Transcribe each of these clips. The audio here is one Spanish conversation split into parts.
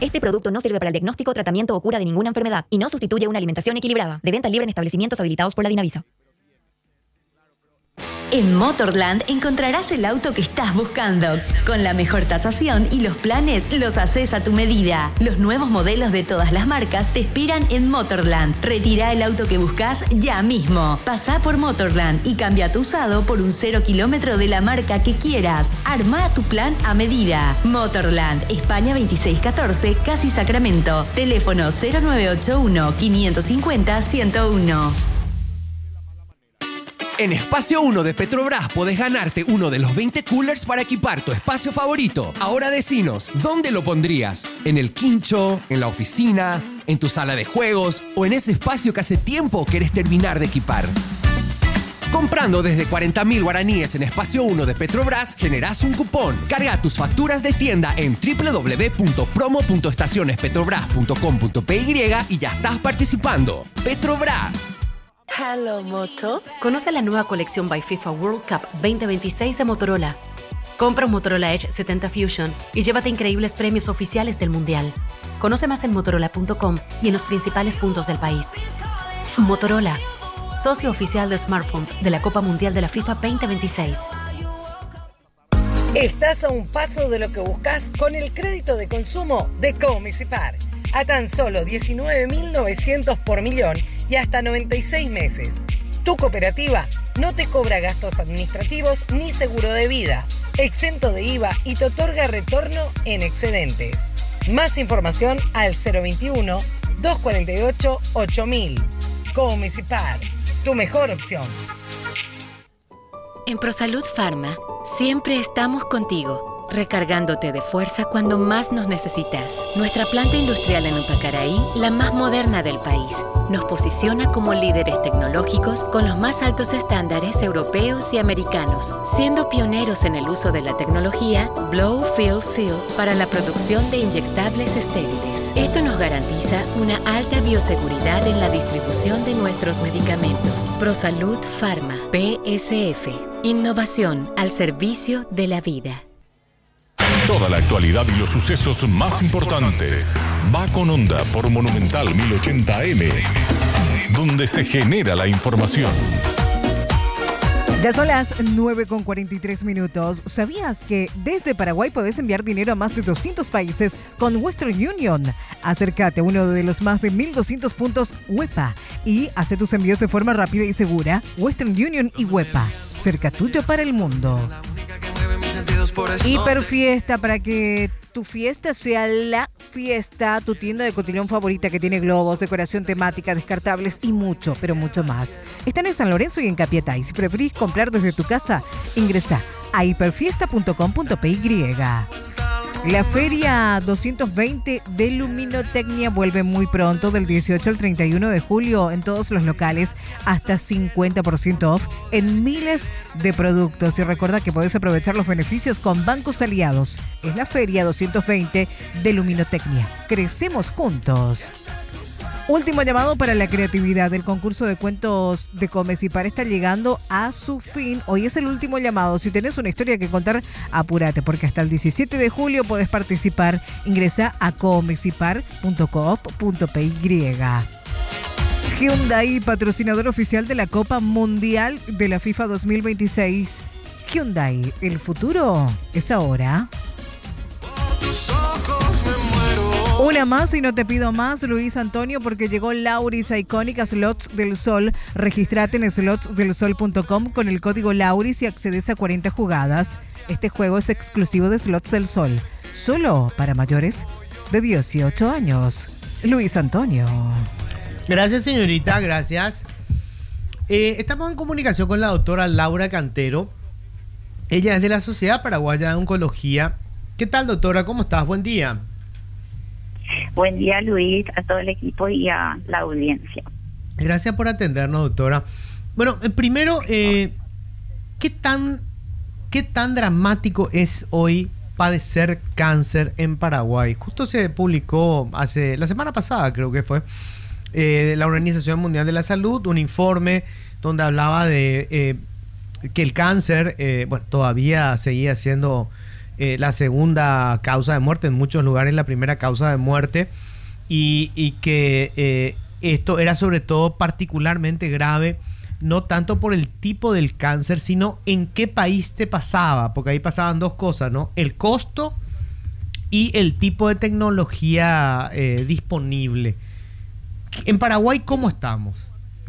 Este producto no sirve para el diagnóstico, tratamiento o cura de ninguna enfermedad y no sustituye una alimentación equilibrada. De venta libre en establecimientos habilitados por la Dinavisa. En Motorland encontrarás el auto que estás buscando. Con la mejor tasación y los planes los haces a tu medida. Los nuevos modelos de todas las marcas te esperan en Motorland. Retira el auto que buscas ya mismo. Pasá por Motorland y cambia tu usado por un 0 kilómetro de la marca que quieras. Armá tu plan a medida. Motorland, España 2614, Casi Sacramento. Teléfono 0981 550 101. En Espacio 1 de Petrobras podés ganarte uno de los 20 coolers para equipar tu espacio favorito. Ahora decinos, ¿dónde lo pondrías? ¿En el quincho? ¿En la oficina? ¿En tu sala de juegos? ¿O en ese espacio que hace tiempo querés terminar de equipar? Comprando desde 40.000 guaraníes en Espacio 1 de Petrobras, generás un cupón. Carga tus facturas de tienda en www.promo.estacionespetrobras.com.py y ya estás participando. Petrobras. Hello, Moto. Conoce la nueva colección by FIFA World Cup 2026 de Motorola. Compra un Motorola Edge 70 Fusion y llévate increíbles premios oficiales del Mundial. Conoce más en motorola.com y en los principales puntos del país. Motorola, socio oficial de smartphones de la Copa Mundial de la FIFA 2026. Estás a un paso de lo que buscas con el crédito de consumo de Comisipar. A tan solo 19.900 por millón y hasta 96 meses. Tu cooperativa no te cobra gastos administrativos ni seguro de vida, exento de IVA y te otorga retorno en excedentes. Más información al 021-248-8000. Comisipar, tu mejor opción. En ProSalud Pharma, siempre estamos contigo, recargándote de fuerza cuando más nos necesitas. Nuestra planta industrial en Upacaraí, la más moderna del país, nos posiciona como líderes tecnológicos con los más altos estándares europeos y americanos, siendo pioneros en el uso de la tecnología Blow Fill Seal para la producción de inyectables estériles. Esto nos garantiza una alta bioseguridad en la distribución de nuestros medicamentos. ProSalud Pharma, PSF. Innovación al servicio de la vida. Toda la actualidad y los sucesos más importantes. Va con Onda por Monumental 1080 AM, donde se genera la información. Ya son las 9:43. ¿Sabías que desde Paraguay podés enviar dinero a más de 200 países con Western Union? Acércate a uno de los más de 1.200 puntos WEPA y hace tus envíos de forma rápida y segura. Western Union y WEPA, cerca tuyo para el mundo. Hiperfiesta, para que tu fiesta sea la fiesta, tu tienda de cotillón favorita que tiene globos, decoración temática, descartables y mucho, pero mucho más. Están en San Lorenzo y en Capiatá. Si preferís comprar desde tu casa, ingresa a hiperfiesta.com.py. La Feria 220 de Luminotecnia vuelve muy pronto, del 18 al 31 de julio, en todos los locales, hasta 50% off en miles de productos. Y recuerda que podés aprovechar los beneficios con bancos aliados. Es la Feria 220 de Luminotecnia. Crecemos juntos. Último llamado para la creatividad. El concurso de cuentos de Comisipar está llegando a su fin. Hoy es el último llamado. Si tenés una historia que contar, apúrate, porque hasta el 17 de julio podés participar. Ingresa a comisipar.coop.py. Hyundai, patrocinador oficial de la Copa Mundial de la FIFA 2026. Hyundai, el futuro es ahora. Una más y no te pido más, Luis Antonio, porque llegó Lauris a Icónica Slots del Sol. Regístrate en slotsdelsol.com con el código Lauris y accedes a 40 jugadas. Este juego es exclusivo de Slots del Sol, solo para mayores de 18 años. Luis Antonio. Gracias, señorita, gracias. Estamos en comunicación con la doctora Laura Cantero. Ella es de la Sociedad Paraguaya de Oncología. ¿Qué tal, doctora? ¿Cómo estás? Buen día. Buen día, Luis, a todo el equipo y a la audiencia. Gracias por atendernos, doctora. Bueno, primero, ¿qué tan dramático es hoy padecer cáncer en Paraguay? Justo se publicó la semana pasada, creo que fue, de la Organización Mundial de la Salud, un informe donde hablaba de que el cáncer, todavía seguía siendo la segunda causa de muerte, en muchos lugares la primera causa de muerte, y que esto era sobre todo particularmente grave, no tanto por el tipo del cáncer, sino en qué país te pasaba, porque ahí pasaban dos cosas, ¿no? El costo y el tipo de tecnología disponible. En Paraguay, ¿cómo estamos?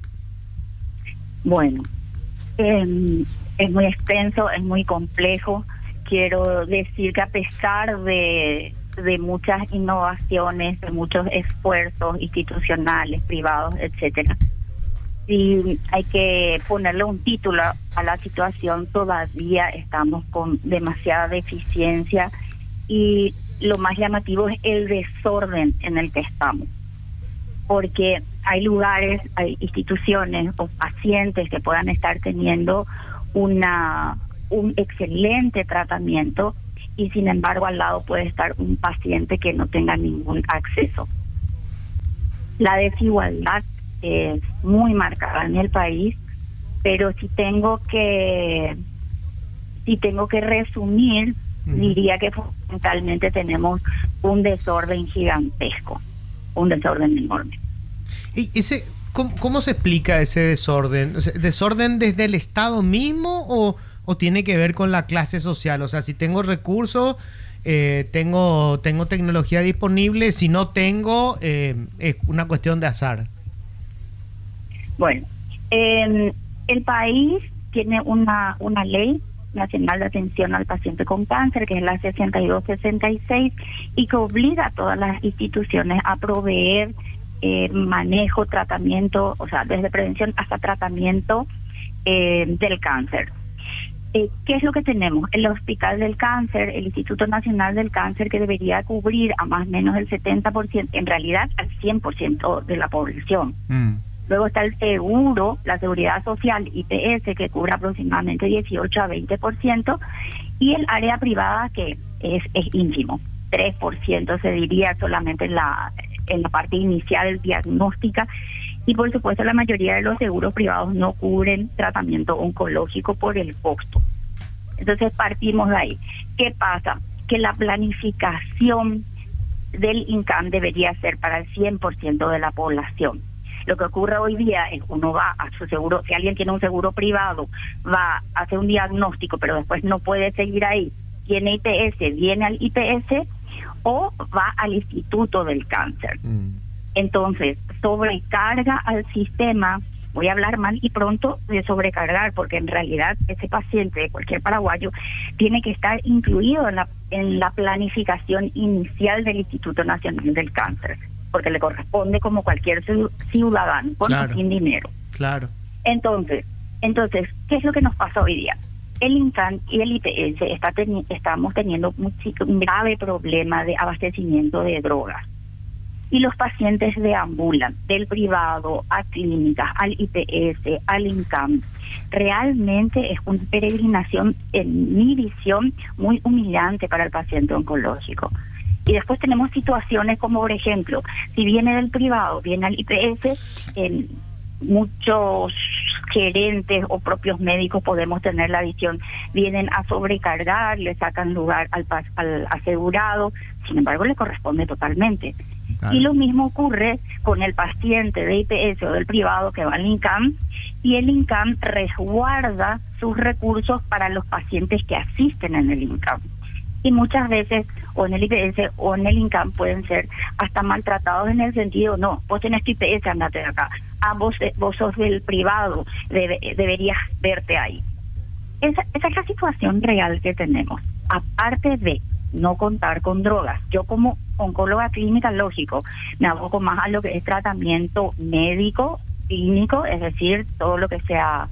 Bueno, es muy extenso, es muy complejo. Quiero decir que a pesar de muchas innovaciones, de muchos esfuerzos institucionales, privados, etcétera, si hay que ponerle un título a la situación, todavía estamos con demasiada deficiencia, y lo más llamativo es el desorden en el que estamos, porque hay lugares, hay instituciones o pacientes que puedan estar teniendo un excelente tratamiento, y sin embargo al lado puede estar un paciente que no tenga ningún acceso. La desigualdad es muy marcada en el país, pero si tengo que resumir, diría que fundamentalmente tenemos un desorden gigantesco, un desorden enorme. ¿Y cómo se explica ese desorden? O sea, ¿desorden desde el Estado mismo o tiene que ver con la clase social? O sea, si tengo recursos, tengo tecnología disponible, si no tengo, es una cuestión de azar. Bueno, el país tiene una ley nacional de atención al paciente con cáncer, que es la 6266, y que obliga a todas las instituciones a proveer manejo, tratamiento, o sea, desde prevención hasta tratamiento del cáncer. ¿Qué es lo que tenemos? El Hospital del Cáncer, el Instituto Nacional del Cáncer, que debería cubrir a más o menos el 70%, en realidad al 100% de la población. Luego está el seguro, la seguridad social, IPS, que cubre aproximadamente 18 a 20%, y el área privada, que es ínfimo, 3% se diría solamente en la parte inicial diagnóstica, y por supuesto la mayoría de los seguros privados no cubren tratamiento oncológico por el costo. Entonces partimos de ahí. ¿Qué pasa? Que la planificación del INCAM debería ser para el 100% de la población. Lo que ocurre hoy día es que uno va a su seguro, si alguien tiene un seguro privado, va a hacer un diagnóstico, pero después no puede seguir ahí, tiene IPS, viene al IPS o va al Instituto del Cáncer. Entonces, sobrecarga al sistema, voy a hablar mal y pronto de sobrecargar, porque en realidad ese paciente, cualquier paraguayo, tiene que estar incluido en la planificación inicial del Instituto Nacional del Cáncer, porque le corresponde como cualquier ciudadano, con o sin dinero. Claro. Entonces, ¿qué es lo que nos pasa hoy día? El INCAN y el IPS estamos teniendo un grave problema de abastecimiento de drogas. Y los pacientes deambulan del privado a clínicas, al IPS, al INCAM. Realmente es una peregrinación, en mi visión, muy humillante para el paciente oncológico. Y después tenemos situaciones como, por ejemplo, si viene del privado, viene al IPS, muchos gerentes o propios médicos podemos tener la visión, vienen a sobrecargar, le sacan lugar al asegurado, sin embargo le corresponde totalmente. Claro. Y lo mismo ocurre con el paciente de IPS o del privado que va al INCAM, y el INCAM resguarda sus recursos para los pacientes que asisten en el INCAM. Y muchas veces, o en el IPS o en el INCAM, pueden ser hasta maltratados en el sentido, no, vos tenés tu IPS, andate de acá. Vos sos del privado, deberías verte ahí. Esa es la situación real que tenemos. Aparte de no contar con drogas. Yo como oncóloga clínica, lógico, me aboco más a lo que es tratamiento médico, clínico, es decir, todo lo que sea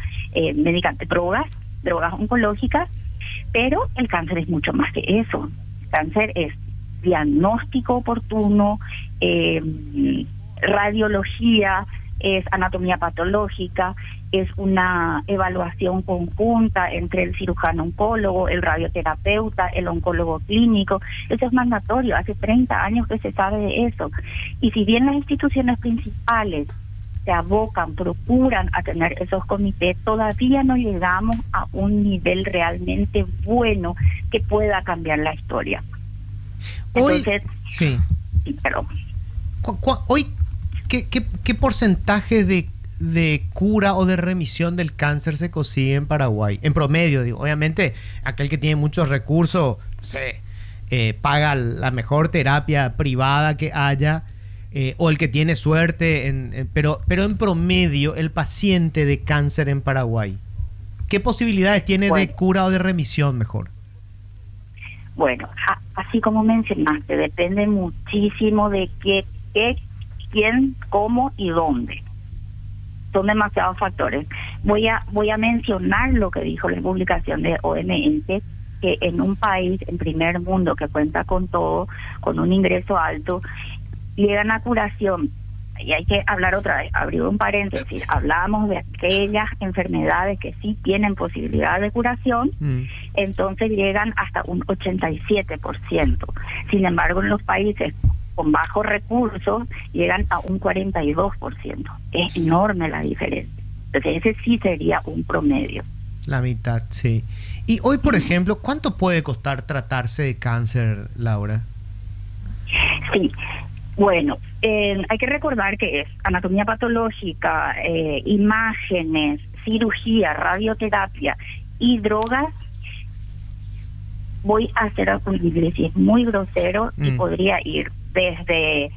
drogas oncológicas, pero el cáncer es mucho más que eso. El cáncer es diagnóstico oportuno, radiología, es anatomía patológica, es una evaluación conjunta entre el cirujano oncólogo, el radioterapeuta, el oncólogo clínico. Eso es mandatorio, hace 30 años que se sabe de eso. Y si bien las instituciones principales se abocan, procuran a tener esos comités, todavía no llegamos a un nivel realmente bueno que pueda cambiar la historia. Entonces, sí, pero hoy, ¿qué porcentaje de cura o de remisión del cáncer se consigue en Paraguay? En promedio, digo, obviamente, aquel que tiene muchos recursos, paga la mejor terapia privada que haya, o el que tiene suerte, pero en promedio, el paciente de cáncer en Paraguay, ¿qué posibilidades tiene de cura o de remisión mejor? Bueno, así como mencionaste, depende muchísimo de quién, cómo y dónde. Son demasiados factores. Voy a mencionar lo que dijo la publicación de OMS, que en un país en primer mundo que cuenta con todo, con un ingreso alto, llegan a curación. Y hay que hablar otra vez, abrir un paréntesis, hablamos de aquellas enfermedades que sí tienen posibilidad de curación, entonces llegan hasta un 87%. Sin embargo, en los países con bajos recursos llegan a un 42%. Es enorme la diferencia. Entonces ese sí sería un promedio. La mitad, sí. Y hoy, por ejemplo, ¿cuánto puede costar tratarse de cáncer, Laura? Sí. Bueno, hay que recordar que es anatomía patológica, imágenes, cirugía, radioterapia y drogas. Voy a hacer un inglés muy grosero y podría ir desde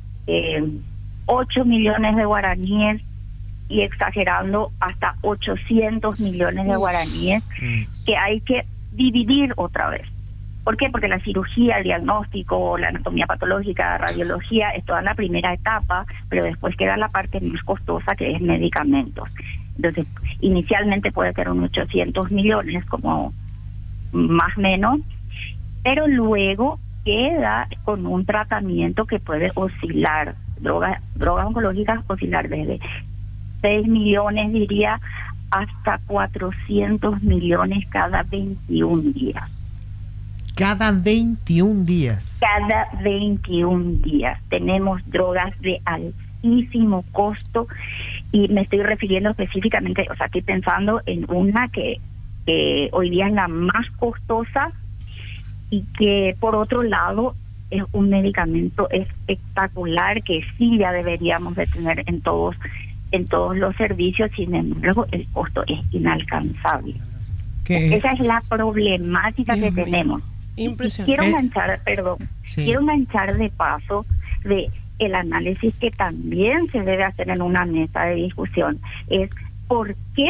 8 millones de guaraníes y exagerando hasta 800 millones de guaraníes que hay que dividir otra vez. ¿Por qué? Porque la cirugía, el diagnóstico, la anatomía patológica, la radiología, es toda la primera etapa, pero después queda la parte más costosa, que es medicamentos. Entonces, inicialmente puede ser unos 800 millones, como más o menos, pero luego queda con un tratamiento que puede oscilar, drogas oncológicas oscilar desde 6 millones, diría, hasta 400 millones cada 21 días. Cada 21 días. Cada 21 días. Tenemos drogas de altísimo costo y me estoy refiriendo específicamente, o sea, estoy pensando en una que hoy día es la más costosa y que por otro lado es un medicamento espectacular que sí ya deberíamos de tener en todos los servicios. Sin embargo, el costo es inalcanzable. Esa es la problemática que tenemos. Quiero enganchar, quiero enganchar de paso de el análisis que también se debe hacer en una mesa de discusión, es ¿por qué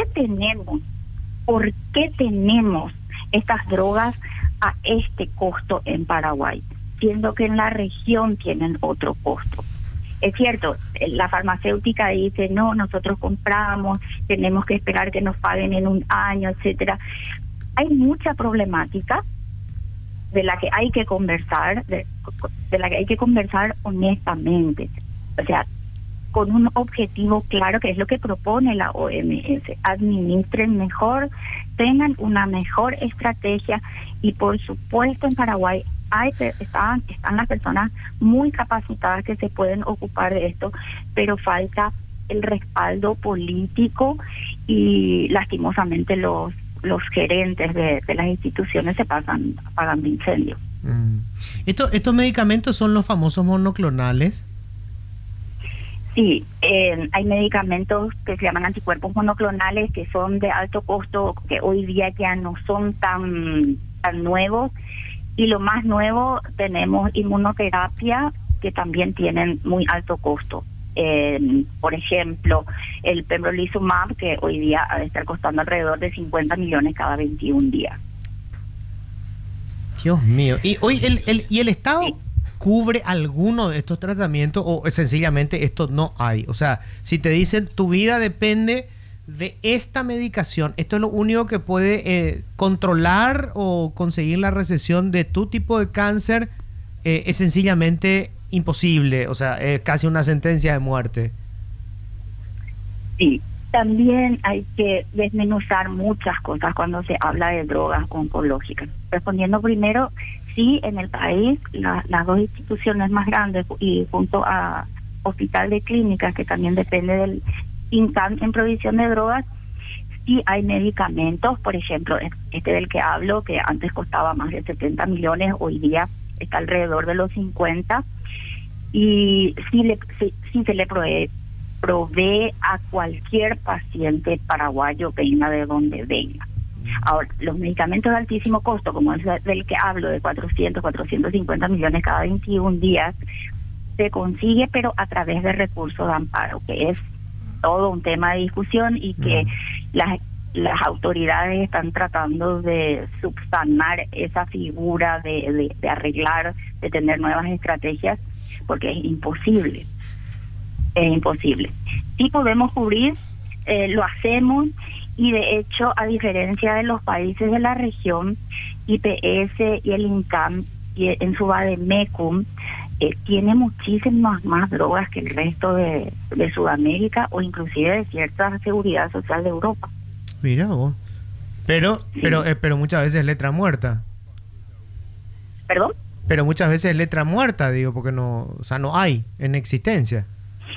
tenemos estas drogas a este costo en Paraguay, siendo que en la región tienen otro costo? Es cierto, la farmacéutica dice, no, nosotros compramos, tenemos que esperar que nos paguen en un año, etcétera. Hay mucha problemática de la que hay que conversar, de la que hay que conversar honestamente, o sea, con un objetivo claro, que es lo que propone la OMS. Administren mejor, tengan una mejor estrategia y por supuesto en Paraguay están las personas muy capacitadas que se pueden ocupar de esto, pero falta el respaldo político y lastimosamente los gerentes de las instituciones se pasan apagando incendios. ¿Estos medicamentos son los famosos monoclonales? Sí, hay medicamentos que se llaman anticuerpos monoclonales que son de alto costo, que hoy día ya no son tan nuevos. Y lo más nuevo, tenemos inmunoterapia que también tienen muy alto costo. Por ejemplo, el pembrolizumab, que hoy día ha de estar costando alrededor de 50 millones cada 21 días. Dios mío. ¿Y hoy el Estado cubre alguno de estos tratamientos o sencillamente esto no hay? O sea, si te dicen tu vida depende de esta medicación, ¿esto es lo único que puede controlar o conseguir la recesión de tu tipo de cáncer? Es sencillamente imposible, o sea, es casi una sentencia de muerte. Sí, también hay que desmenuzar muchas cosas cuando se habla de drogas oncológicas. Respondiendo primero, sí, en el país las dos instituciones más grandes y junto hospital de clínicas, que también depende del INCAN en provisión de drogas, sí hay medicamentos, por ejemplo, este del que hablo, que antes costaba más de 70 millones, hoy día está alrededor de los 50, y sí se le provee a cualquier paciente paraguayo, venga de donde venga. Ahora, los medicamentos de altísimo costo, como es del que hablo, de 450 millones cada 21 días, se consigue, pero a través de recursos de amparo, que es todo un tema de discusión y que las autoridades están tratando de subsanar esa figura, de arreglar, de tener nuevas estrategias, porque es imposible. Es imposible. Sí podemos cubrir, lo hacemos, y de hecho, a diferencia de los países de la región, IPS y el INCAM, y en su vademecum, tiene muchísimas más drogas que el resto de Sudamérica, o inclusive de cierta seguridad social de Europa. Mira vos. Pero muchas veces letra muerta. ¿Perdón? Pero muchas veces letra muerta, digo, porque no hay en existencia.